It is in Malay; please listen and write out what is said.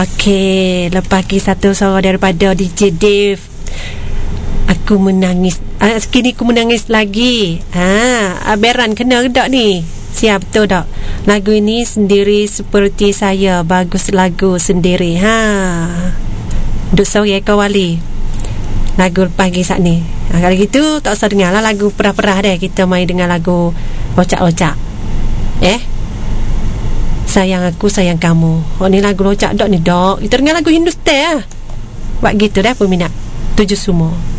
Okey, lepas lagi satu suara daripada DJ Dave. Aku menangis. Kini aku menangis lagi. Beran kena ke tak ni? Siap betul tak? Lagu ini Sendiri Seperti Saya. Bagus lagu sendiri. Duk sorry kau Wali. Lagu lepas lagi saat ni. Kalau gitu tak usah dengar lah lagu perah-perah deh. Kita main dengan lagu ocak-ocak. Sayang aku sayang kamu. Ni lagu ocak dok ni dok. Kita dengar lagu Hindustan Buat gitu dah peminat 7 Sumo.